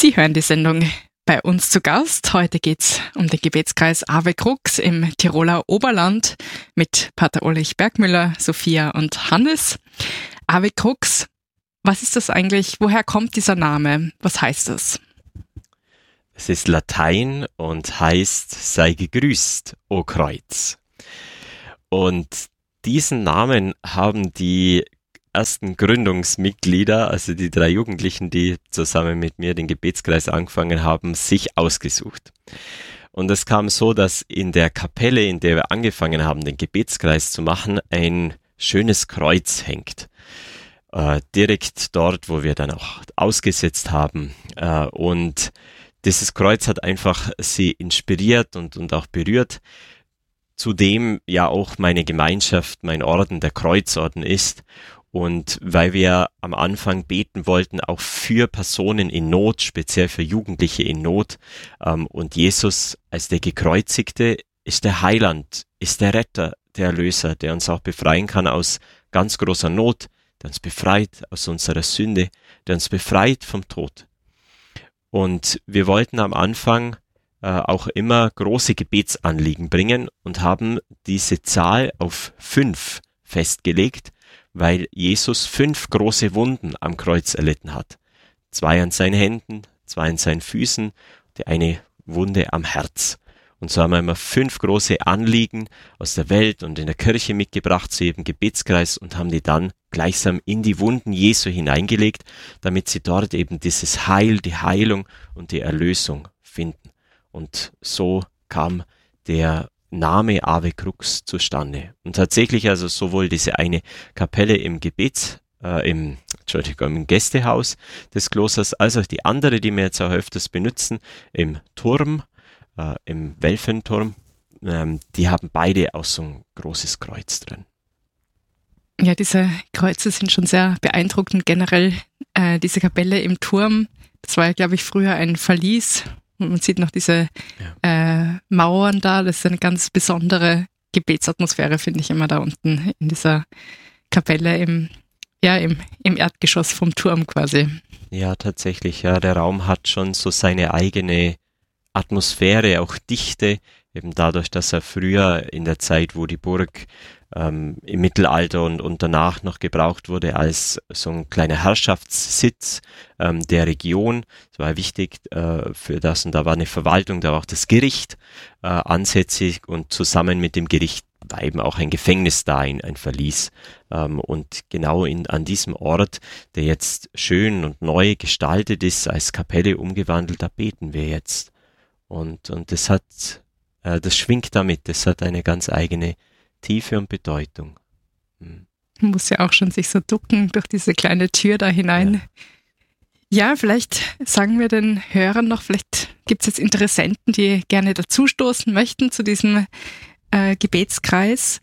Sie hören die Sendung bei uns zu Gast. Heute geht's um den Gebetskreis Ave Crux im Tiroler Oberland mit Pater Ulrich Bergmüller, Sophia und Hannes. Ave Crux, was ist das eigentlich? Woher kommt dieser Name? Was heißt das? Es ist Latein und heißt, sei gegrüßt, o Kreuz. Und diesen Namen haben die ersten Gründungsmitglieder, also die 3 Jugendlichen, die zusammen mit mir den Gebetskreis angefangen haben, sich ausgesucht. Und es kam so, dass in der Kapelle, in der wir angefangen haben, den Gebetskreis zu machen, ein schönes Kreuz hängt. Direkt dort, wo wir dann auch ausgesetzt haben. Und dieses Kreuz hat einfach sie inspiriert und auch berührt, zudem ja auch meine Gemeinschaft, mein Orden, der Kreuzorden ist. Und weil wir am Anfang beten wollten, auch für Personen in Not, speziell für Jugendliche in Not. Und Jesus als der Gekreuzigte ist der Heiland, ist der Retter, der Erlöser, der uns auch befreien kann aus ganz großer Not, der uns befreit aus unserer Sünde, der uns befreit vom Tod. Und wir wollten am Anfang auch immer große Gebetsanliegen bringen und haben diese Zahl auf 5 festgelegt, weil Jesus 5 große Wunden am Kreuz erlitten hat. 2 an seinen Händen, 2 an seinen Füßen, die eine Wunde am Herz. Und so haben wir immer 5 große Anliegen aus der Welt und in der Kirche mitgebracht zu jedem Gebetskreis und haben die dann gleichsam in die Wunden Jesu hineingelegt, damit sie dort eben dieses Heil, die Heilung und die Erlösung finden. Und so kam der Name Ave Crux zustande. Und tatsächlich also sowohl diese eine Kapelle im im Gästehaus des Klosters, als auch die andere, die wir jetzt auch öfters benutzen, im Turm, im Welfenturm, die haben beide auch so ein großes Kreuz drin. Ja, diese Kreuze sind schon sehr beeindruckend. Generell diese Kapelle im Turm, das war ja, glaube ich, früher ein Verlies. Man sieht noch diese Mauern da. Das ist eine ganz besondere Gebetsatmosphäre, finde ich immer da unten in dieser Kapelle im Erdgeschoss vom Turm quasi. Ja, tatsächlich. Ja, der Raum hat schon so seine eigene Atmosphäre, auch Dichte, eben dadurch, dass er früher in der Zeit, wo die Burg im Mittelalter und danach noch gebraucht wurde als so ein kleiner Herrschaftssitz der Region. Das war wichtig für das, und da war eine Verwaltung, da war auch das Gericht ansässig und zusammen mit dem Gericht war eben auch ein Gefängnis da, ein Verlies. Und genau an diesem Ort, der jetzt schön und neu gestaltet ist, als Kapelle umgewandelt, da beten wir jetzt. Und das schwingt damit, das hat eine ganz eigene Tiefe und Bedeutung. Man muss ja auch schon sich so ducken durch diese kleine Tür da hinein. Ja, vielleicht sagen wir den Hörern noch, vielleicht gibt es jetzt Interessenten, die gerne dazustoßen möchten zu diesem Gebetskreis.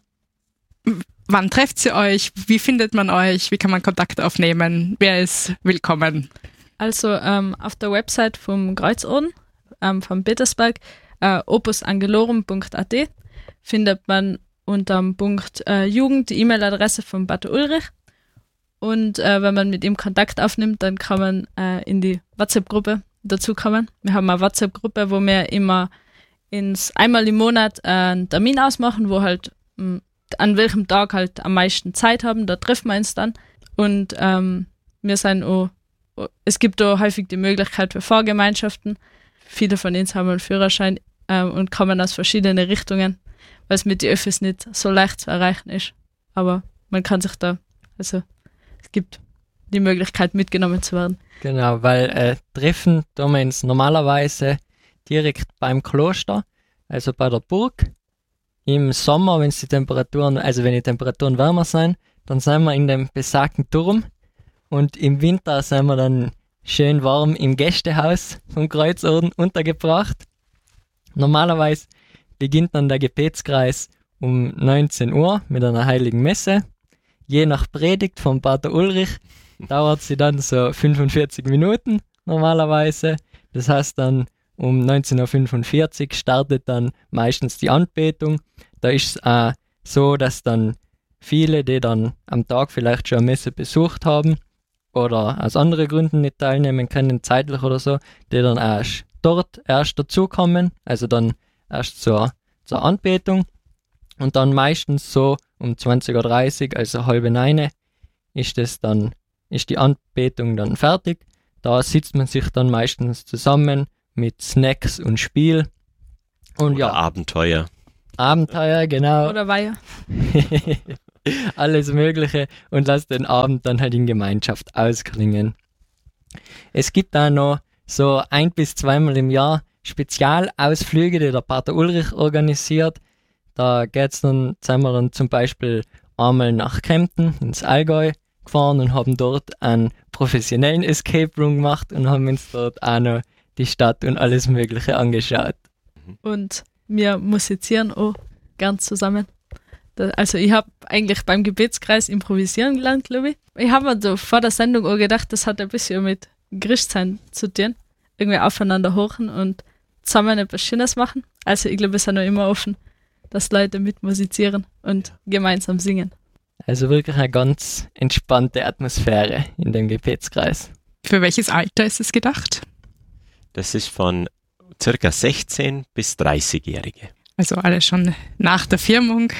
Wann trefft ihr euch? Wie findet man euch? Wie kann man Kontakt aufnehmen? Wer ist willkommen? Also auf der Website vom Kreuzorden, von Petersberg, opusangelorum.at, findet man unter dem Punkt Jugend die E-Mail-Adresse von Pater Ulrich. Und wenn man mit ihm Kontakt aufnimmt, dann kann man in die WhatsApp-Gruppe dazukommen. Wir haben eine WhatsApp-Gruppe, wo wir immer einmal im Monat einen Termin ausmachen, wo halt an welchem Tag halt am meisten Zeit haben. Da treffen wir uns dann. Und wir sind auch, es gibt auch häufig die Möglichkeit für Fahrgemeinschaften. Viele von uns haben einen Führerschein und kommen aus verschiedenen Richtungen, weil es mit den Öffis nicht so leicht zu erreichen ist. Aber man kann sich es gibt die Möglichkeit, mitgenommen zu werden. Genau, weil Treffen tun wir uns normalerweise direkt beim Kloster, also bei der Burg. Im Sommer, wenn die Temperaturen wärmer sind, dann sind wir in dem besagten Turm. Und im Winter sind wir dann schön warm im Gästehaus vom Kreuzorden untergebracht. Normalerweise beginnt dann der Gebetskreis um 19 Uhr mit einer heiligen Messe. Je nach Predigt von Pater Ulrich dauert sie dann so 45 Minuten normalerweise. Das heißt dann um 19.45 Uhr startet dann meistens die Anbetung. Da ist es so, dass dann viele, die dann am Tag vielleicht schon eine Messe besucht haben, oder aus anderen Gründen nicht teilnehmen können, zeitlich oder so, die dann erst dazukommen, also dann erst zur Anbetung und dann meistens so um 20:30 Uhr, also 8:30, ist die Anbetung dann fertig. Da sitzt man sich dann meistens zusammen mit Snacks und Spiel. Und Oder Abenteuer. Abenteuer, genau. Oder Weiher. Alles Mögliche und lasst den Abend dann halt in Gemeinschaft ausklingen. Es gibt da noch so 1- bis 2-mal im Jahr Spezialausflüge, die der Pater Ulrich organisiert. Da sind wir dann zum Beispiel einmal nach Kempten ins Allgäu gefahren und haben dort einen professionellen Escape Room gemacht und haben uns dort auch noch die Stadt und alles Mögliche angeschaut. Und wir musizieren auch gern zusammen. Also ich habe eigentlich beim Gebetskreis improvisieren gelernt, glaube ich. Ich habe mir so vor der Sendung auch gedacht, das hat ein bisschen mit Christsein zu tun. Irgendwie aufeinander hochen und zusammen etwas Schönes machen. Also ich glaube, wir sind noch immer offen, dass Leute mitmusizieren und gemeinsam singen. Also wirklich eine ganz entspannte Atmosphäre in dem Gebetskreis. Für welches Alter ist es gedacht? Das ist von circa 16 bis 30-Jährige. Also alle schon nach der Firmung.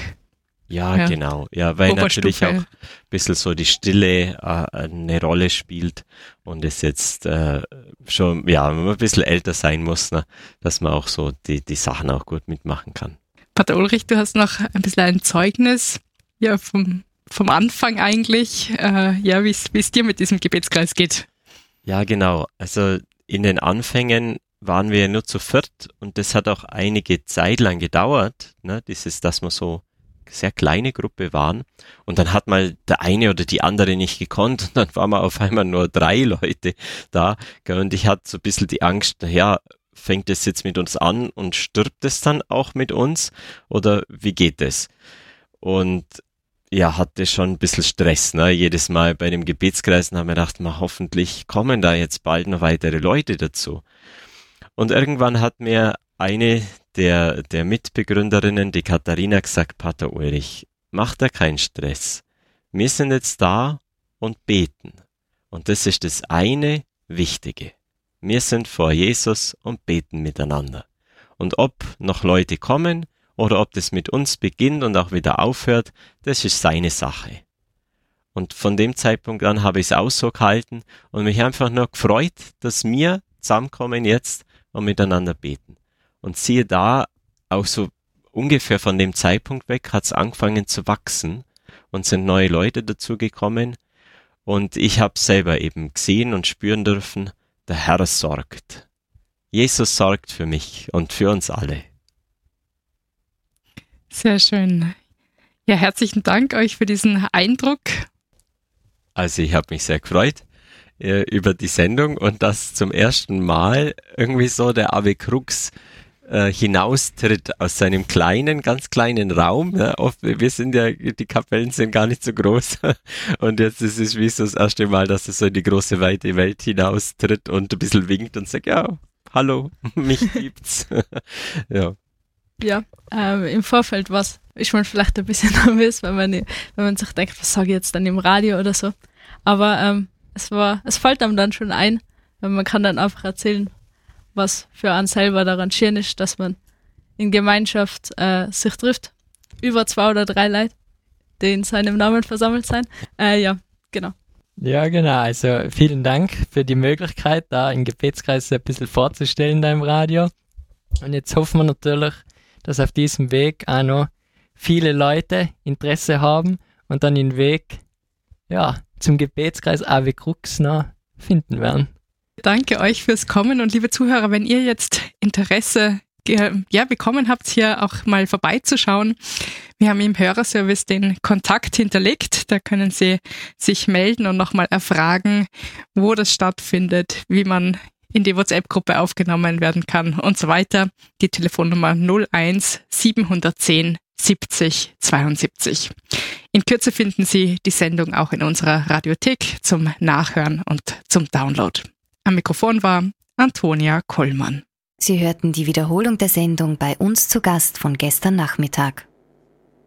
Ja, genau. Ja, weil natürlich auch ein bisschen so die Stille eine Rolle spielt und es jetzt schon, ja, wenn man ein bisschen älter sein muss, ne, dass man auch so die Sachen auch gut mitmachen kann. Pater Ulrich, du hast noch ein bisschen ein Zeugnis, ja, vom Anfang eigentlich, ja, wie es dir mit diesem Gebetskreis geht. Ja, genau. Also in den Anfängen waren wir nur zu viert und das hat auch einige Zeit lang gedauert, ne, dass wir so sehr kleine Gruppe waren und dann hat mal der eine oder die andere nicht gekonnt und dann waren wir auf einmal nur 3 Leute da und ich hatte so ein bisschen die Angst, naja, fängt es jetzt mit uns an und stirbt es dann auch mit uns oder wie geht es? Und ja, hatte schon ein bisschen Stress, ne? Jedes Mal bei dem Gebetskreis haben wir gedacht, hoffentlich kommen da jetzt bald noch weitere Leute dazu. Und irgendwann hat mir eine der Mitbegründerinnen, die Katharina, gesagt, Pater Ulrich, mach da keinen Stress. Wir sind jetzt da und beten. Und das ist das eine Wichtige. Wir sind vor Jesus und beten miteinander. Und ob noch Leute kommen oder ob das mit uns beginnt und auch wieder aufhört, das ist seine Sache. Und von dem Zeitpunkt an habe ich es auch so gehalten und mich einfach nur gefreut, dass wir zusammenkommen jetzt und miteinander beten. Und siehe da, auch so ungefähr von dem Zeitpunkt weg hat es angefangen zu wachsen und sind neue Leute dazugekommen. Und ich habe selber eben gesehen und spüren dürfen, der Herr sorgt. Jesus sorgt für mich und für uns alle. Sehr schön. Ja, herzlichen Dank euch für diesen Eindruck. Also ich habe mich sehr gefreut über die Sendung und dass zum ersten Mal irgendwie so der Ave Crux hinaustritt aus seinem ganz kleinen Raum. Ja, wir sind ja, die Kapellen sind gar nicht so groß und jetzt ist es wie so das erste Mal, dass er so in die große, weite Welt hinaustritt und ein bisschen winkt und sagt, ja, hallo, mich gibt's. Ja. Ja, im Vorfeld ist man vielleicht ein bisschen nervös, wenn man sich denkt, was sage ich jetzt dann im Radio oder so. Aber es fällt einem dann schon ein, weil man kann dann einfach erzählen, was für einen selber daran schön ist, dass man in Gemeinschaft sich trifft. Über 2 oder 3 Leute, die in seinem Namen versammelt sind. Ja, genau. Ja, genau. Also vielen Dank für die Möglichkeit, da im Gebetskreis ein bisschen vorzustellen da im Radio. Und jetzt hoffen wir natürlich, dass auf diesem Weg auch noch viele Leute Interesse haben und dann den Weg zum Gebetskreis Ave Crux noch finden werden. Danke euch fürs Kommen und liebe Zuhörer, wenn ihr jetzt Interesse bekommen habt, hier auch mal vorbeizuschauen. Wir haben im Hörerservice den Kontakt hinterlegt. Da können Sie sich melden und nochmal erfragen, wo das stattfindet, wie man in die WhatsApp-Gruppe aufgenommen werden kann und so weiter. Die Telefonnummer 01 710 70 72. In Kürze finden Sie die Sendung auch in unserer Radiothek zum Nachhören und zum Download. Am Mikrofon war Antonia Kollmann. Sie hörten die Wiederholung der Sendung bei uns zu Gast von gestern Nachmittag.